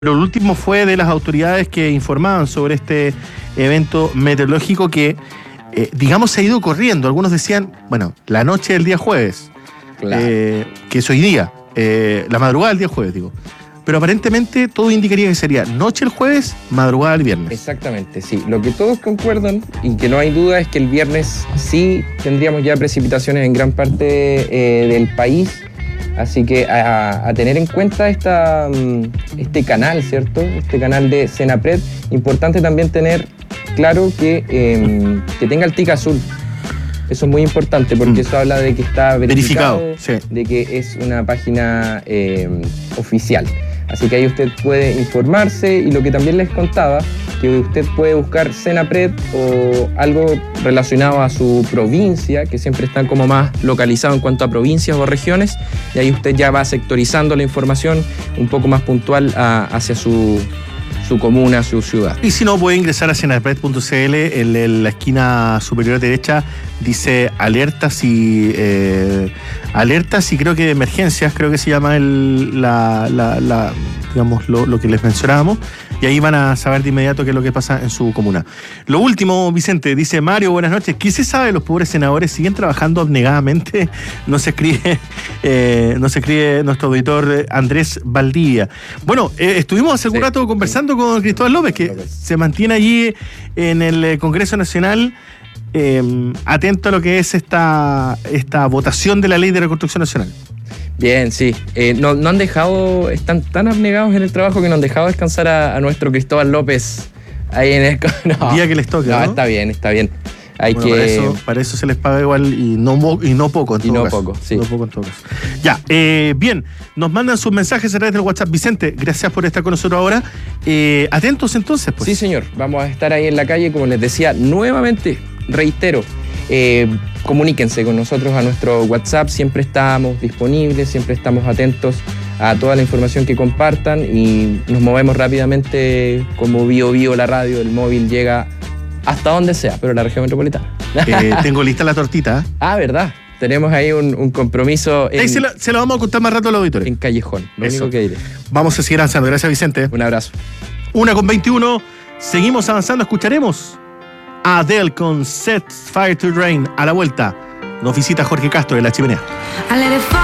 Lo último fue de las autoridades que informaban sobre este evento meteorológico que, digamos, se ha ido corriendo. Algunos decían, bueno, la noche del día jueves, Claro. que es hoy día, la madrugada del día jueves, digo. Pero aparentemente todo indicaría que sería noche el jueves, madrugada el viernes. Exactamente, sí. Lo que todos concuerdan y que no hay duda es que el viernes sí tendríamos ya precipitaciones en gran parte del país. Así que a tener en cuenta este canal, ¿cierto? Este canal de Senapred. Importante también tener claro que tenga el tic azul. Eso es muy importante porque eso habla de que está verificado, sí. De que es una página oficial. Así que ahí usted puede informarse y lo que también les contaba, que usted puede buscar Senapred o algo relacionado a su provincia, que siempre están como más localizados en cuanto a provincias o regiones, y ahí usted ya va sectorizando la información un poco más puntual hacia su comuna, su ciudad. Y si no, puede ingresar a senapred.cl, en la esquina superior derecha dice alertas y creo que emergencias, creo que se llama digamos, lo que les mencionábamos, y ahí van a saber de inmediato qué es lo que pasa en su comuna. Lo último, Vicente, dice Mario, buenas noches. ¿Qué se sabe de los pobres senadores? ¿Siguen trabajando abnegadamente? Nos escribe nuestro auditor Andrés Valdivia. Bueno, estuvimos hace algún rato conversando con Cristóbal López, que se mantiene allí en el Congreso Nacional, atento a lo que es esta votación de la Ley de Reconstrucción Nacional. Bien, sí. No han dejado, están tan abnegados en el trabajo que no han dejado descansar a nuestro Cristóbal López ahí en el... No, día que les toque, ¿no? Está bien. Hay bueno, que... para eso se les paga igual y no poco en todo caso. Sí. No poco en todo caso. Ya, bien, nos mandan sus mensajes a través del WhatsApp. Vicente, gracias por estar con nosotros ahora. Atentos entonces, pues. Sí, señor. Vamos a estar ahí en la calle, como les decía, nuevamente, reitero, comuníquense con nosotros a nuestro WhatsApp, siempre estamos disponibles, siempre estamos atentos a toda la información que compartan y nos movemos rápidamente como Bio la radio, el móvil llega hasta donde sea, pero la región metropolitana. Tengo lista la tortita. Ah, ¿verdad? Tenemos ahí un compromiso se lo vamos a contar más rato al auditorio. en Callejón, lo Eso. único que diré. Vamos a seguir avanzando. Gracias, Vicente. Un abrazo. 1:21. Seguimos avanzando. Escucharemos a Adele con Set Fire to Rain. A la vuelta nos visita Jorge Castro de La Chimenea.